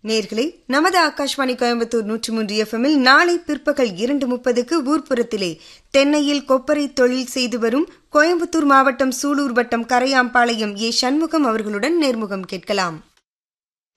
நேர்களே, நமது ஆகாஷ்வாணி கோயம்புத்தூர் 103 FM-இல் நாளை பிற்பகல் 2:30க்கு ஊர்ப்புறத்திலே தென்னையில் கொப்பரை தொழில் செய்து வரும் கோயம்புத்தூர் மாவட்டம் சூலூர் வட்டம் கரையாம்பாளையம் ஏ. சண்முகம் அவர்களுடன் நேர்முகம் கேட்கலாம்.